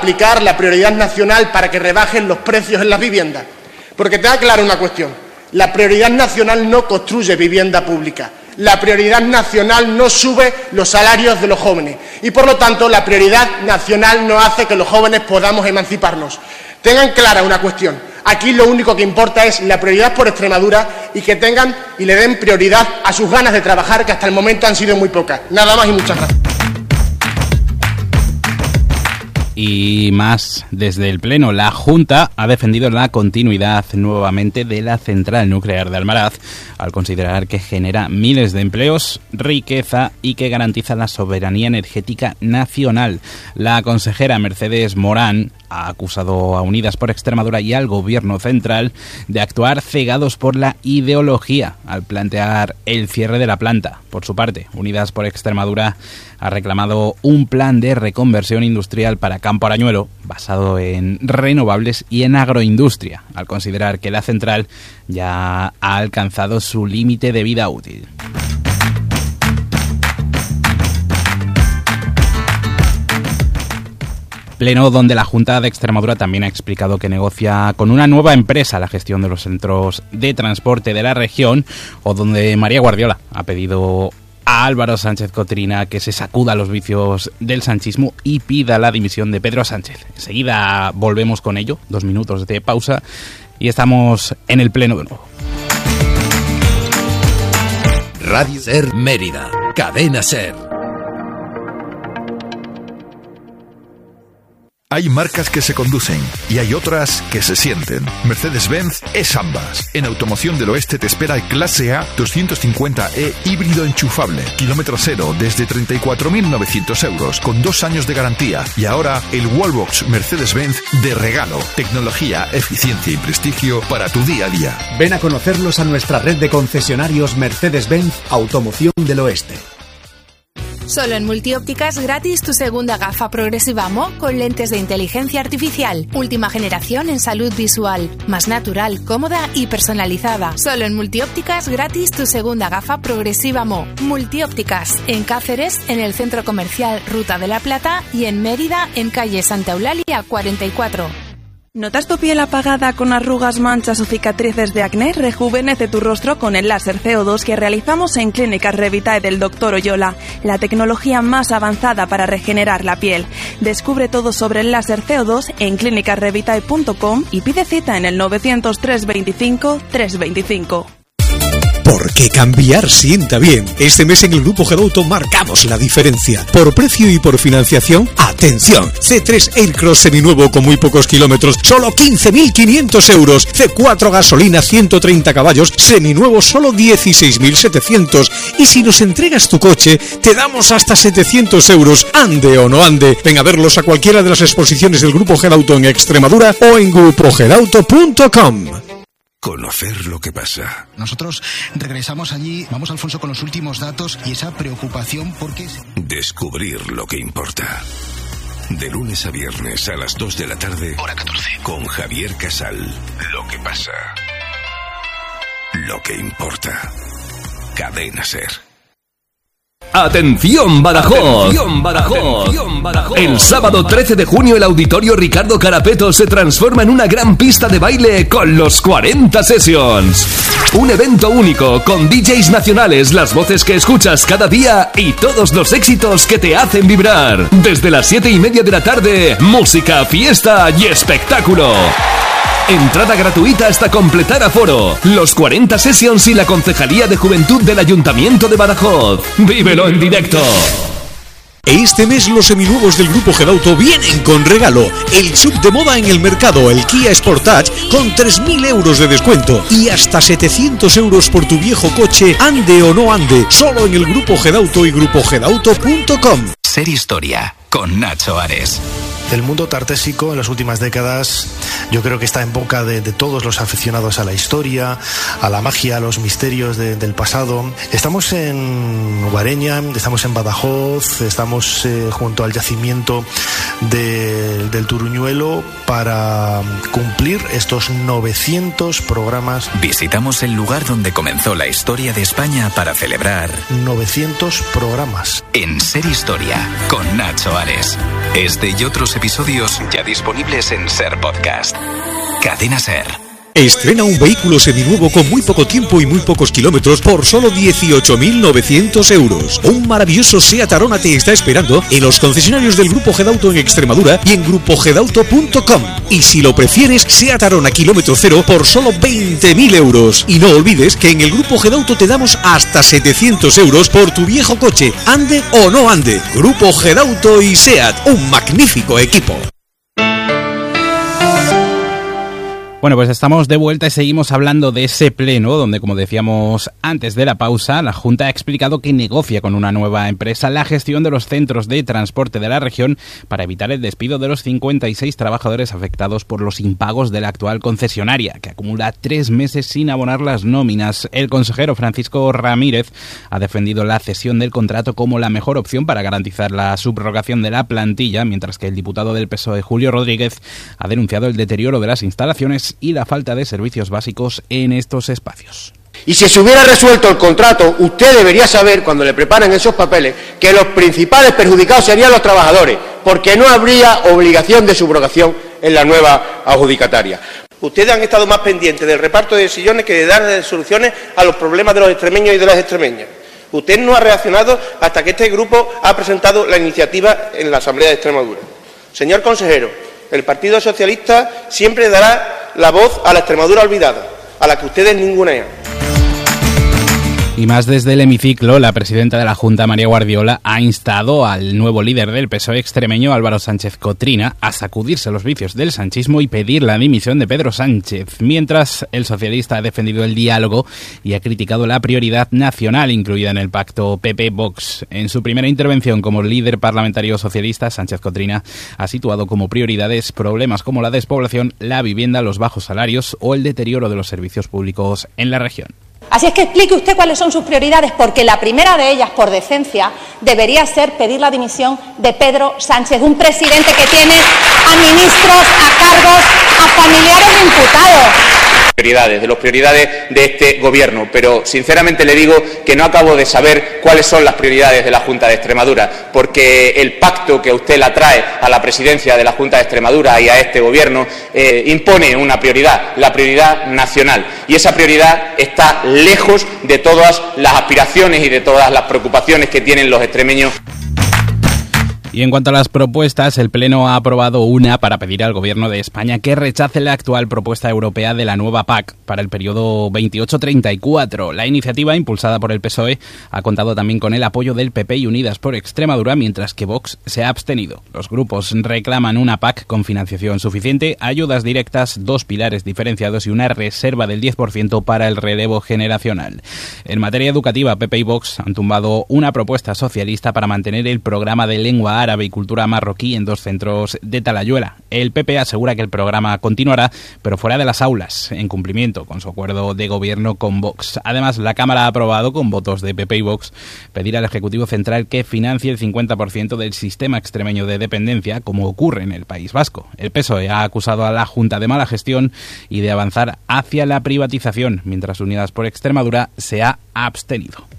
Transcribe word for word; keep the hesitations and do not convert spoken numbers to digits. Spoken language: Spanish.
aplicar la prioridad nacional para que rebajen los precios en las viviendas. Porque tenga clara una cuestión, la prioridad nacional no construye vivienda pública, la prioridad nacional no sube los salarios de los jóvenes y, por lo tanto, la prioridad nacional no hace que los jóvenes podamos emanciparnos. Tengan clara una cuestión, aquí lo único que importa es la prioridad por Extremadura y que tengan y le den prioridad a sus ganas de trabajar, que hasta el momento han sido muy pocas. Nada más y muchas gracias. Y más, desde el Pleno, la Junta ha defendido la continuidad nuevamente de la central nuclear de Almaraz, al considerar que genera miles de empleos, riqueza y que garantiza la soberanía energética nacional. La consejera Mercedes Morán ha acusado a Unidas por Extremadura y al Gobierno central de actuar cegados por la ideología al plantear el cierre de la planta. Por su parte, Unidas por Extremadura ha reclamado un plan de reconversión industrial para Campo Arañuelo basado en renovables y en agroindustria, al considerar que la central ya ha alcanzado su límite de vida útil. Pleno donde la Junta de Extremadura también ha explicado que negocia con una nueva empresa la gestión de los centros de transporte de la región, o donde María Guardiola ha pedido a Álvaro Sánchez Cotrina que se sacuda los vicios del sanchismo y pida la dimisión de Pedro Sánchez. Enseguida volvemos con ello, dos minutos de pausa y estamos en el Pleno de nuevo. Radio Ser Mérida, Cadena Ser. Hay marcas que se conducen y hay otras que se sienten. Mercedes-Benz es ambas. En Automoción del Oeste te espera el Clase A doscientos cincuenta E híbrido enchufable, kilómetro cero desde treinta y cuatro mil novecientos euros, con dos años de garantía. Y ahora el Wallbox Mercedes-Benz de regalo. Tecnología, eficiencia y prestigio para tu día a día. Ven a conocerlos a nuestra red de concesionarios Mercedes-Benz Automoción del Oeste. Solo en Multiópticas gratis tu segunda gafa progresiva M O con lentes de inteligencia artificial. Última generación en salud visual. Más natural, cómoda y personalizada. Solo en Multiópticas gratis tu segunda gafa progresiva M O. Multiópticas en Cáceres, en el Centro Comercial Ruta de la Plata y en Mérida, en calle Santa Eulalia cuarenta y cuatro. ¿Notas tu piel apagada con arrugas, manchas o cicatrices de acné? Rejuvenece tu rostro con el láser C O dos que realizamos en Clínicas Revitae del doctor Oyola, la tecnología más avanzada para regenerar la piel. Descubre todo sobre el láser C O dos en clínicas revitae punto com y pide cita en el novecientos tres veinticinco trescientos veinticinco. Porque cambiar sienta bien. Este mes en el Grupo Gedauto marcamos la diferencia. Por precio y por financiación, ¡atención! C tres Aircross seminuevo con muy pocos kilómetros, solo quince mil quinientos euros. C cuatro gasolina, ciento treinta caballos, seminuevo, solo dieciséis mil setecientos. Y si nos entregas tu coche, te damos hasta setecientos euros. Ande o no ande. Ven a verlos a cualquiera de las exposiciones del Grupo Gedauto en Extremadura o en grupo gedauto punto com. Conocer lo que pasa. Nosotros regresamos allí, vamos Alfonso con los últimos datos y esa preocupación porque... Descubrir lo que importa. De lunes a viernes a las dos de la tarde, hora catorce, con Javier Casal. Lo que pasa. Lo que importa. Cadena Ser. ¡Atención Badajoz! ¡Atención Badajoz! ¡Atención Badajoz! El sábado trece de junio el Auditorio Ricardo Carapeto se transforma en una gran pista de baile con los cuarenta Sessions. Un evento único con D Js nacionales, las voces que escuchas cada día y todos los éxitos que te hacen vibrar. Desde las siete y media de la tarde, música, fiesta y espectáculo. Entrada gratuita hasta completar aforo. Los cuarenta Sessions y la Concejalía de Juventud del Ayuntamiento de Badajoz. ¡Vívelo en directo! Este mes los seminuevos del Grupo Gedauto vienen con regalo. El sub de moda en el mercado, el Kia Sportage, con tres mil euros de descuento. Y hasta setecientos euros por tu viejo coche, ande o no ande. Solo en el Grupo Gedauto y grupo gedauto punto com. Ser Historia, con Nacho Ares. El mundo tartésico en las últimas décadas yo creo que está en boca de, de todos los aficionados a la historia, a la magia, a los misterios de, del pasado. Estamos en Guareña, estamos en Badajoz, estamos eh, junto al yacimiento de, del Turuñuelo para cumplir estos novecientos programas. Visitamos el lugar donde comenzó la historia de España para celebrar novecientos programas. En Ser Historia, con Nacho Ares. Este y otros episodios ya disponibles en Ser Podcast. Cadena Ser. Estrena un vehículo seminuevo con muy poco tiempo y muy pocos kilómetros por solo dieciocho mil novecientos euros. Un maravilloso Seat Arona te está esperando en los concesionarios del Grupo Gedauto en Extremadura y en grupo gedauto punto com. Y si lo prefieres, Seat Arona kilómetro cero por solo veinte mil euros. Y no olvides que en el Grupo Gedauto te damos hasta setecientos euros por tu viejo coche, ande o no ande. Grupo Gedauto y Seat, un magnífico equipo. Bueno, pues estamos de vuelta y seguimos hablando de ese pleno donde, como decíamos antes de la pausa, la Junta ha explicado que negocia con una nueva empresa la gestión de los centros de transporte de la región para evitar el despido de los cincuenta y seis trabajadores afectados por los impagos de la actual concesionaria, que acumula tres meses sin abonar las nóminas. El consejero Francisco Ramírez ha defendido la cesión del contrato como la mejor opción para garantizar la subrogación de la plantilla, mientras que el diputado del P S O E, Julio Rodríguez, ha denunciado el deterioro de las instalaciones y la falta de servicios básicos en estos espacios. Y si se hubiera resuelto el contrato, usted debería saber, cuando le preparen esos papeles, que los principales perjudicados serían los trabajadores, porque no habría obligación de subrogación en la nueva adjudicataria. Ustedes han estado más pendientes del reparto de sillones que de dar soluciones a los problemas de los extremeños y de las extremeñas. Usted no ha reaccionado hasta que este grupo ha presentado la iniciativa en la Asamblea de Extremadura. Señor consejero, el Partido Socialista siempre dará la voz a la Extremadura olvidada, a la que ustedes ningunean. Y más desde el hemiciclo, la presidenta de la Junta, María Guardiola, ha instado al nuevo líder del P S O E extremeño, Álvaro Sánchez Cotrina, a sacudirse los vicios del sanchismo y pedir la dimisión de Pedro Sánchez, mientras el socialista ha defendido el diálogo y ha criticado la prioridad nacional incluida en el pacto P P-Vox. En su primera intervención como líder parlamentario socialista, Sánchez Cotrina ha situado como prioridades problemas como la despoblación, la vivienda, los bajos salarios o el deterioro de los servicios públicos en la región. Así es que explique usted cuáles son sus prioridades, porque la primera de ellas, por decencia, debería ser pedir la dimisión de Pedro Sánchez, un presidente que tiene a ministros, a cargos, a familiares de imputados. Prioridades, de las prioridades de este gobierno, pero sinceramente le digo que no acabo de saber cuáles son las prioridades de la Junta de Extremadura, porque el pacto que usted la trae a la presidencia de la Junta de Extremadura y a este gobierno eh, impone una prioridad, la prioridad nacional, y esa prioridad está lejos de todas las aspiraciones y de todas las preocupaciones que tienen los extremeños. Y en cuanto a las propuestas, el Pleno ha aprobado una para pedir al Gobierno de España que rechace la actual propuesta europea de la nueva P A C para el periodo veintiocho treinta y cuatro. La iniciativa, impulsada por el P S O E, ha contado también con el apoyo del P P y Unidas por Extremadura, mientras que Vox se ha abstenido. Los grupos reclaman una P A C con financiación suficiente, ayudas directas, dos pilares diferenciados y una reserva del diez por ciento para el relevo generacional. En materia educativa, P P y Vox han tumbado una propuesta socialista para mantener el programa de lengua árabe y cultura marroquí en dos centros de Talayuela. El P P asegura que el programa continuará, pero fuera de las aulas, en cumplimiento con su acuerdo de gobierno con Vox. Además, la Cámara ha aprobado, con votos de P P y Vox, pedir al Ejecutivo Central que financie el cincuenta por ciento del sistema extremeño de dependencia, como ocurre en el País Vasco. El P S O E ha acusado a la Junta de mala gestión y de avanzar hacia la privatización, mientras Unidas por Extremadura se ha abstenido.